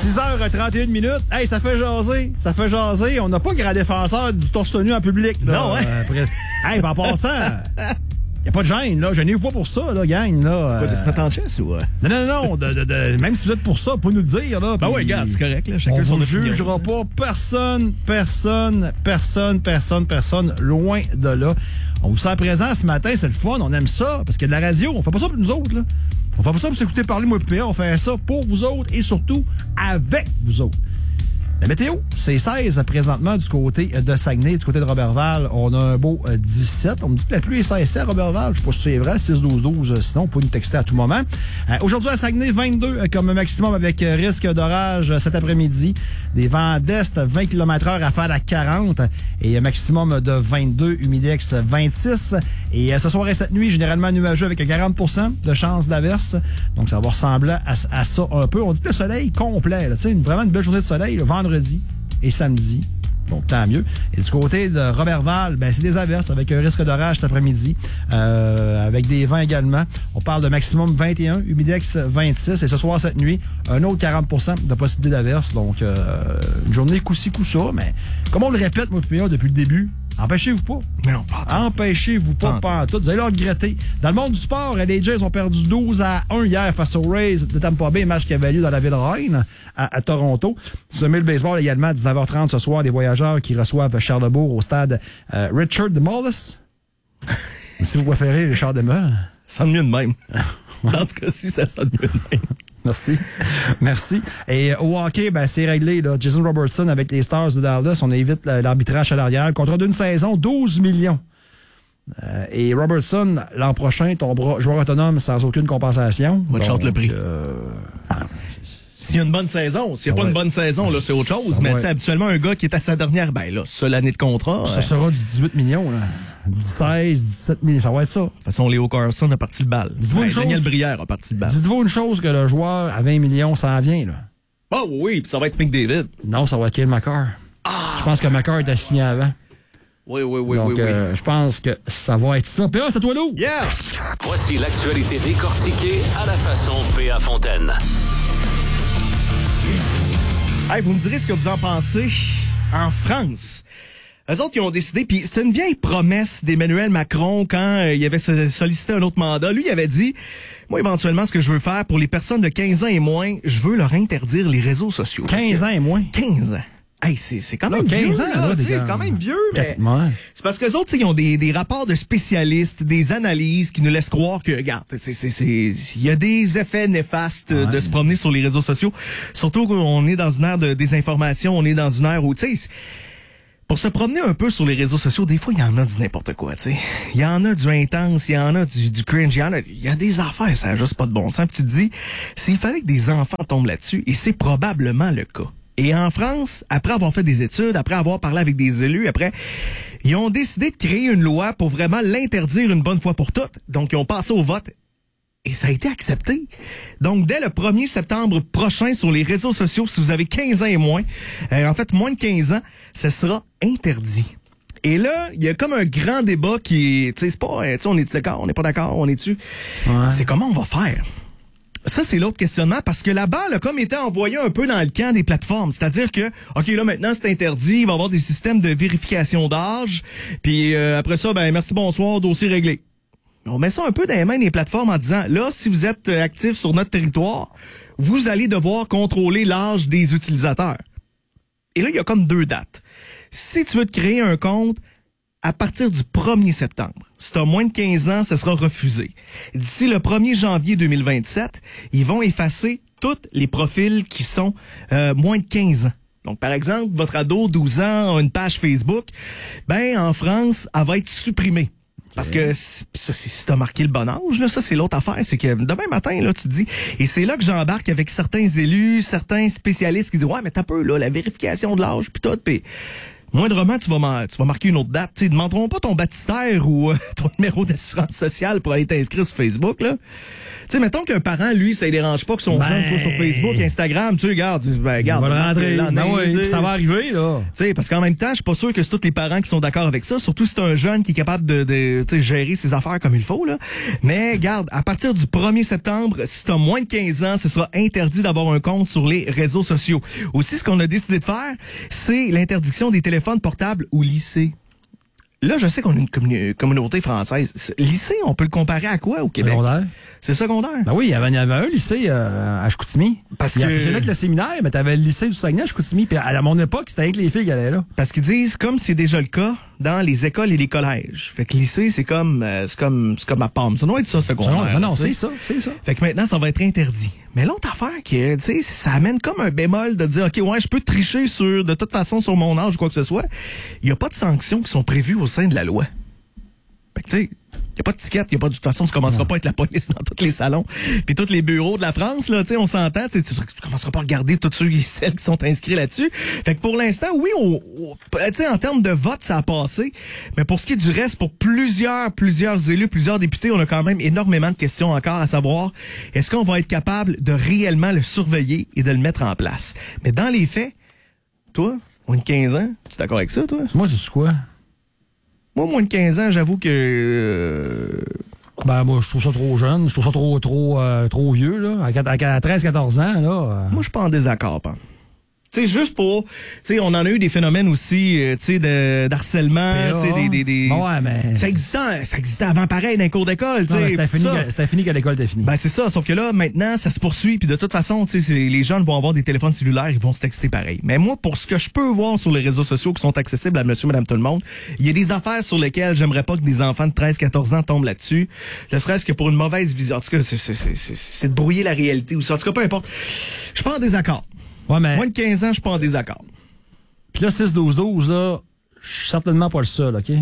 6h31. Hey, ça fait jaser. Ça fait jaser. On n'a pas grand défenseur du torse nu en public. Là, non, hein? Hey, en passant, y a pas de gêne, là. Gênez-vous pas pour ça, là, gang, là. Quoi, de se mettre en chess ou... Non. Même si vous êtes pour ça, pour nous le dire, là. Ben ouais, regarde, c'est correct, là. Chacun son opinion. On ne jugera pas personne, loin de là. On vous sent présent ce matin, c'est le fun, on aime ça, parce qu'il y a de la radio, on fait pas ça pour nous autres, là. On fait pas ça pour s'écouter parler, moi et PA, on fait ça pour vous autres et surtout avec vous autres. La météo, c'est 16 présentement du côté de Saguenay, du côté de Roberval. On a un beau 17. On me dit que la pluie est cessée à Roberval. Je sais pas si c'est vrai, 6-12-12. Sinon, vous pouvez nous texter à tout moment. Aujourd'hui à Saguenay, 22 comme maximum avec risque d'orage cet après-midi. Des vents d'est, 20 km/h à faire à 40 et maximum de 22, humidex 26. Et ce soir et cette nuit, généralement nuageux avec 40% de chance d'averse. Donc, ça va ressembler à ça un peu. On dit que le soleil complet, là, vraiment une belle journée de soleil, là, vendredi et samedi. Donc, tant mieux. Et du côté de Roberval, ben c'est des averses avec un risque d'orage cet après-midi, avec des vents également. On parle de maximum 21, humidex 26. Et ce soir, cette nuit, un autre 40% de possibilité d'averse. Donc, une journée coup-ci, coup-ça. Mais comme on le répète, moi, PA, depuis le début, empêchez-vous pas. Mais non, pas en tout. Empêchez-vous pas en tout. Vous allez le regretter. Dans le monde du sport, les Jays ont perdu 12-1 hier face aux Rays de Tampa Bay, match qui avait lieu dans la ville reine à Toronto. Sommet le baseball également à 19h30 ce soir, les Voyageurs qui reçoivent Charlebourg au stade Richard DeMollis. Si vous préférez Richard DeMol. Ça sonne mieux de même. Dans ce cas-ci, ça sonne mieux de même. Merci. Et au hockey, ben, c'est réglé, là. Jason Robertson avec les Stars de Dallas. On évite l'arbitrage salarial. Contrat d'une saison, 12 millions. Et Robertson, l'an prochain, tombera joueur autonome sans aucune compensation. Moi, je chante le prix. S'il y a une bonne saison, s'il n'y a pas une bonne saison, là, c'est autre chose. Mais tu sais, habituellement, un gars qui est à sa dernière, ben là, seule année de contrat. Ça sera du 18 millions, là. 16, 17 millions, ça va être ça. De toute façon, Léo Carlson a parti le bal. Daniel Brière a parti le bal. Dites-vous une chose, que le joueur à 20 millions s'en vient, là. Ah oui, puis ça va être McDavid. Non, ça va être Cale Makar. Je pense que Makar est assigné avant. Oui. Donc, je pense que ça va être ça. PA, c'est toi, Lou? Yeah! Voici l'actualité décortiquée à la façon PA Fontaine. Hey, vous me direz ce que vous en pensez. En France, eux autres, ils ont décidé, puis c'est une vieille promesse d'Emmanuel Macron quand il avait sollicité un autre mandat. Lui, il avait dit, moi, éventuellement, ce que je veux faire pour les personnes de 15 ans et moins, je veux leur interdire les réseaux sociaux. 15 ans et moins? 15 ans. Hey, c'est quand même 15 ans, là, c'est quand même vieux, mais c'est parce que les autres, ils ont des rapports de spécialistes, des analyses qui nous laissent croire que, regarde, il y a des effets néfastes de se promener sur les réseaux sociaux. Surtout qu'on est dans une ère de désinformation, on est dans une ère où, tu sais, pour se promener un peu sur les réseaux sociaux, des fois, il y en a du n'importe quoi, tu sais. Il y en a du intense, il y en a du cringe, il y a des affaires, ça n'a juste pas de bon sens. Puis tu te dis, s'il fallait que des enfants tombent là-dessus, et c'est probablement le cas. Et en France, après avoir fait des études, après avoir parlé avec des élus, ils ont décidé de créer une loi pour vraiment l'interdire une bonne fois pour toutes. Donc, ils ont passé au vote et ça a été accepté. Donc, dès le 1er septembre prochain sur les réseaux sociaux, si vous avez 15 ans et moins, en fait, moins de 15 ans, ce sera interdit. Et là, il y a comme un grand débat qui, tu sais, c'est pas, tu sais, on est d'accord, on n'est pas d'accord, on est dessus. C'est comment on va faire? Ça, c'est l'autre questionnement, parce que la balle a comme été envoyée un peu dans le camp des plateformes. C'est-à-dire que, OK, là, maintenant, c'est interdit, il va y avoir des systèmes de vérification d'âge, puis après ça, ben merci, bonsoir, dossier réglé. On met ça un peu dans les mains des plateformes en disant, là, si vous êtes actif sur notre territoire, vous allez devoir contrôler l'âge des utilisateurs. Et là, il y a comme 2 dates. Si tu veux te créer un compte, à partir du 1er septembre. Si tu as moins de 15 ans, ce sera refusé. D'ici le 1er janvier 2027, ils vont effacer tous les profils qui sont moins de 15 ans. Donc, par exemple, votre ado, 12 ans, a une page Facebook, ben en France, elle va être supprimée. Parce que si t'as marqué le bon âge, là, ça c'est l'autre affaire, c'est que demain matin, là, tu te dis, et c'est là que j'embarque avec certains élus, certains spécialistes qui disent, ouais, mais t'as peu, là, la vérification de l'âge, puis tout, puis moindrement, tu vas marquer une autre date. T'sais, ils ne demanderont pas ton baptistère ou ton numéro d'assurance sociale pour aller t'inscrire sur Facebook, là. Tu sais, mettons qu'un parent, lui, ça ne dérange pas que son jeune soit sur Facebook, Instagram, tu regardes, regarde. On va le rentrer. Ça va arriver, là. Tu sais, parce qu'en même temps, je suis pas sûr que c'est tous les parents qui sont d'accord avec ça, surtout si c'est un jeune qui est capable de gérer ses affaires comme il faut, là. Mais, regarde, à partir du 1er septembre, si t'as moins de 15 ans, ce sera interdit d'avoir un compte sur les réseaux sociaux. Aussi, ce qu'on a décidé de faire, c'est l'interdiction des téléphones portables au lycée. Là, je sais qu'on a une communauté française. Lycée, on peut le comparer à quoi au Québec? Secondaire. C'est secondaire? Ben oui, il y avait un lycée à Chicoutimi. Parce que c'est là que le séminaire, mais t'avais le lycée du Saguenay à Chicoutimi. Puis à mon époque, c'était avec les filles qui allaient là. Parce qu'ils disent, comme c'est déjà le cas dans les écoles et les collèges. Fait que lycée, c'est comme à Pomme. Ça doit être ça, secondaire. Non, c'est ça. Fait que maintenant, ça va être interdit. Mais l'autre affaire, tu sais, ça amène comme un bémol de dire, OK, ouais, je peux tricher de toute façon sur mon âge ou quoi que ce soit. Il n'y a pas de sanctions qui sont prévues au sein de la loi. Fait que, tu sais, il n'y a pas de ticket, de toute façon, tu commenceras pas à être la police dans tous les salons puis tous les bureaux de la France, là, tu sais, on s'entend, tu commenceras pas à regarder tous ceux et celles qui sont inscrits là-dessus. Fait que pour l'instant, oui, tu sais, en termes de vote, ça a passé, mais pour ce qui est du reste, pour plusieurs élus, plusieurs députés, on a quand même énormément de questions encore à savoir. Est-ce qu'on va être capable de réellement le surveiller et de le mettre en place? Mais dans les faits, toi, moins de 15 ans, tu es d'accord avec ça, toi? Moi, c'est quoi? Moi, moins de 15 ans, j'avoue que... moi, je trouve ça trop jeune. Je trouve ça trop vieux, là. À 13-14 ans, là. Moi, je suis pas en désaccord, pas. Tu sais, juste pour... Tu sais, on en a eu des phénomènes aussi, tu sais, d'harcèlement, tu sais, des... Ouais, mais... Ça existait avant pareil dans les cours d'école, tu sais. C'était fini que l'école était finie. Ben, c'est ça. Sauf que là, maintenant, ça se poursuit. Puis de toute façon, tu sais, les jeunes vont avoir des téléphones cellulaires, ils vont se texter pareil. Mais moi, pour ce que je peux voir sur les réseaux sociaux qui sont accessibles à monsieur, madame, tout le monde, il y a des affaires sur lesquelles j'aimerais pas que des enfants de 13-14 ans tombent là-dessus. Ne serait-ce que pour une mauvaise vision. En tout cas, c'est de brouiller la réalité ou ça. En tout cas, peu importe. Je suis pas en désaccord. Ouais, mais... Moins de 15 ans, je suis pas en désaccord. Puis là, 6-12-12, là, je suis certainement pas le seul, OK?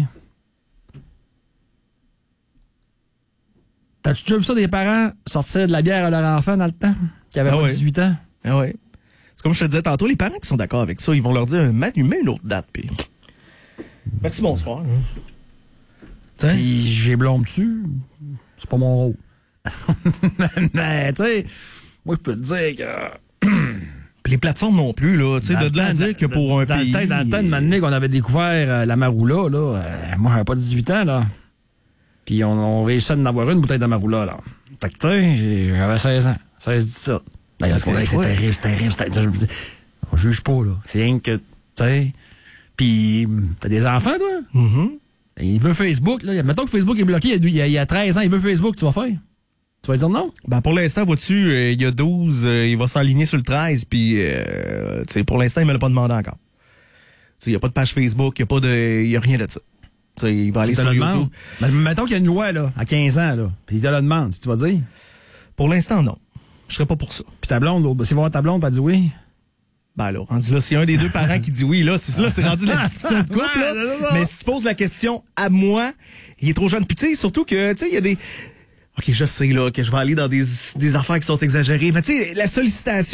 T'as-tu déjà vu ça des parents sortir de la bière à leur enfant dans le temps? Qui avait pas 18 ans? Ah ouais. C'est comme je te disais tantôt, les parents qui sont d'accord avec ça, ils vont leur dire, mets une autre date, puis... Merci, bonsoir. Puis j'ai blâme dessus. C'est pas mon rôle. Mais, tu sais, moi, je peux te dire que... Puis les plateformes non plus, là. Tu sais, de là à dire que pour un pays... Dans le temps de m'amener qu'on avait découvert la Maroula, là, moi, j'avais pas 18 ans, là. Puis on réussit à en avoir une bouteille de Maroula, là. Fait que, tu sais, j'avais 16 ans. 16-17. Ben, c'est terrible. Je me dis, on juge pas, là. C'est rien que, tu sais... Puis, t'as des enfants, toi? Mm-hmm. Il veut Facebook, là. Mettons que Facebook est bloqué, il y a 13 ans, il veut Facebook, tu vas faire? Tu vas dire non? Ben, pour l'instant, vois-tu, il y a 12, il va s'aligner sur le 13, puis, tu sais, pour l'instant, il me l'a pas demandé encore. Tu sais, il n'y a pas de page Facebook, il y a rien de ça. Tu sais, il va aller sur YouTube. Mais mettons qu'il y a une loi, là, à 15 ans, là, puis il te le demande, si tu vas dire? Pour l'instant, non. Je serais pas pour ça. Puis ta blonde, si voir ta blonde, elle dit oui? Ben là, rendu là, s'il y a un des deux parents qui dit oui, là, c'est rendu la discussion de couple, là. Mais si tu poses la question à moi, il est trop jeune. Puis tu sais, surtout que, tu sais, il y a des... OK, je sais, là, que je vais aller dans des affaires qui sont exagérées. Mais tu sais, la sollicitation